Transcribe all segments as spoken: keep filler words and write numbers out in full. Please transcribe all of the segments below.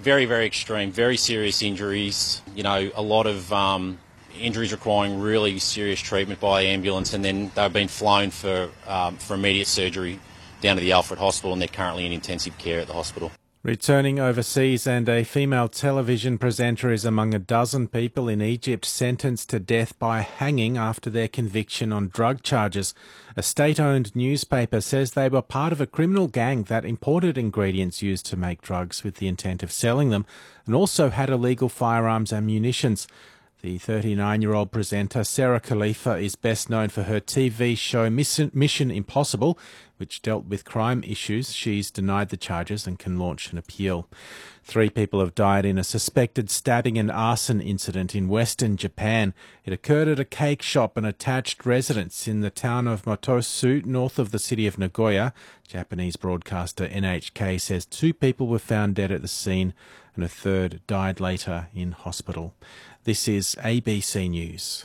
very, very extreme, very serious injuries, you know, a lot of um, injuries requiring really serious treatment by ambulance, and then they've been flown for, um, for immediate surgery down to the Alfred Hospital, and they're currently in intensive care at the hospital. Returning overseas, and a female television presenter is among a dozen people in Egypt sentenced to death by hanging after their conviction on drug charges. A state-owned newspaper says they were part of a criminal gang that imported ingredients used to make drugs with the intent of selling them, and also had illegal firearms and munitions. The thirty-nine-year-old presenter, Sarah Khalifa, is best known for her T V show Mission Impossible, which dealt with crime issues. She's denied the charges and can launch an appeal. Three people have died in a suspected stabbing and arson incident in western Japan. It occurred at a cake shop and attached residence in the town of Motosu, north of the city of Nagoya. Japanese broadcaster N H K says two people were found dead at the scene and a third died later in hospital. This is A B C News.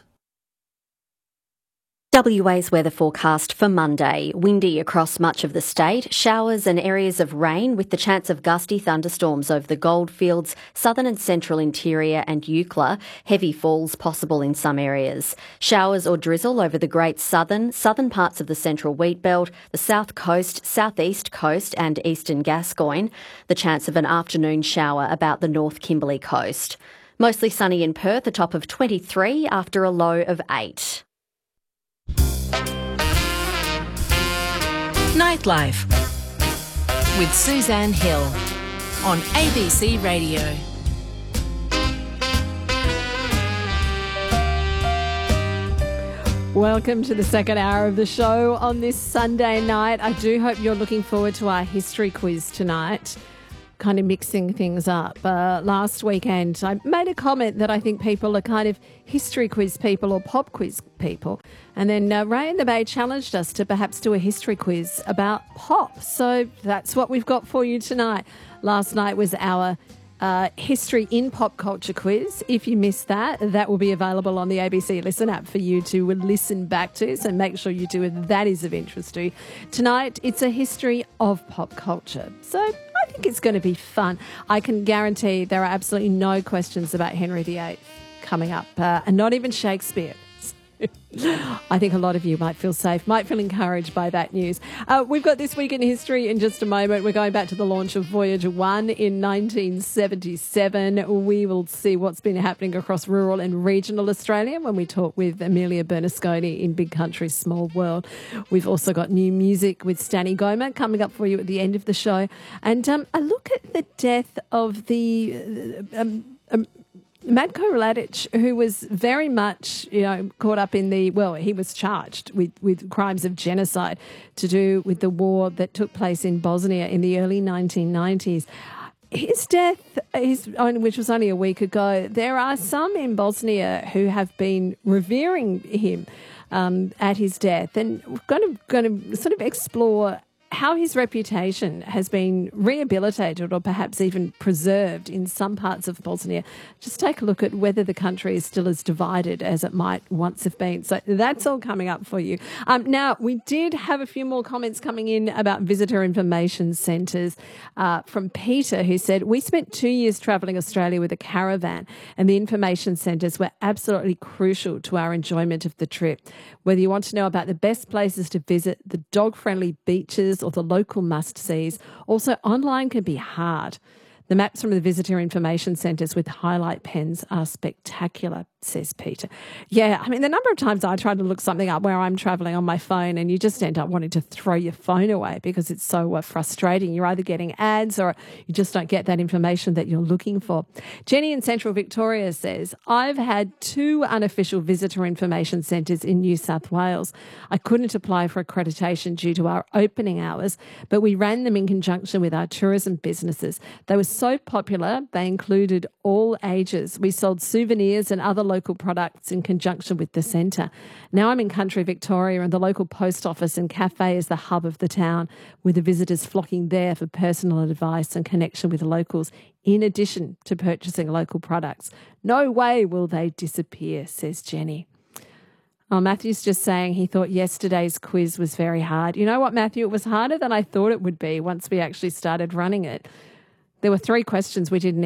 W A's weather forecast for Monday. Windy across much of the state, showers and areas of rain with the chance of gusty thunderstorms over the Goldfields, southern and central interior and Eucla. Heavy falls possible in some areas. Showers or drizzle over the Great Southern, southern parts of the central wheat belt, the south coast, southeast coast and eastern Gascoyne. The chance of an afternoon shower about the North Kimberley coast. Mostly sunny in Perth, a top of twenty-three after a low of eight. Nightlife with Suzanne Hill on A B C Radio. Welcome to the second hour of the show on this Sunday night. I do hope you're looking forward to our history quiz tonight. Kind of mixing things up. Uh, last weekend, I made a comment that I think people are kind of history quiz people or pop quiz people. And then uh, Ray and the Bay challenged us to perhaps do a history quiz about pop. So that's what we've got for you tonight. Last night was our uh, history in pop culture quiz. If you missed that, that will be available on the A B C Listen app for you to listen back to. So make sure you do it. That is of interest to you. Tonight, it's a history of pop culture. So I think it's going to be fun. I can guarantee there are absolutely no questions about Henry the Eighth coming up, uh, and not even Shakespeare. I think a lot of you might feel safe, might feel encouraged by that news. Uh, we've got This Week in History in just a moment. We're going back to the launch of Voyager one in nineteen seventy-seven. We will see what's been happening across rural and regional Australia when we talk with Amelia Bernasconi in Big Country, Small World. We've also got new music with Stanny Goma coming up for you at the end of the show. And um, a look at the death of the... Um, um, Matko Mladic, who was very much, you know, caught up in the, well, he was charged with, with crimes of genocide to do with the war that took place in Bosnia in the early nineteen nineties. His death, his, which was only a week ago, there are some in Bosnia who have been revering him um, at his death, and we're going to, going to sort of explore how his reputation has been rehabilitated or perhaps even preserved in some parts of Bosnia. Just take a look at whether the country is still as divided as it might once have been. So that's all coming up for you. Um, now, we did have a few more comments coming in about visitor information centres uh, from Peter, who said, we spent two years travelling Australia with a caravan, and the information centres were absolutely crucial to our enjoyment of the trip. Whether you want to know about the best places to visit, the dog-friendly beaches, or the local must-sees. Also, online can be hard. The maps from the visitor information centres with highlight pens are spectacular, says Peter. Yeah, I mean, the number of times I try to look something up where I'm travelling on my phone and you just end up wanting to throw your phone away because it's so uh, frustrating. You're either getting ads or you just don't get that information that you're looking for. Jenny in Central Victoria says, I've had two unofficial visitor information centres in New South Wales. I couldn't apply for accreditation due to our opening hours, but we ran them in conjunction with our tourism businesses. They were so popular, they included all ages. We sold souvenirs and other local products in conjunction with the centre. Now I'm in country Victoria, and the local post office and cafe is the hub of the town, with the visitors flocking there for personal advice and connection with the locals, in addition to purchasing local products. No way will they disappear, says Jenny. Oh, Matthew's just saying he thought yesterday's quiz was very hard. You know what, Matthew? It was harder than I thought it would be once we actually started running it. There were three questions we didn't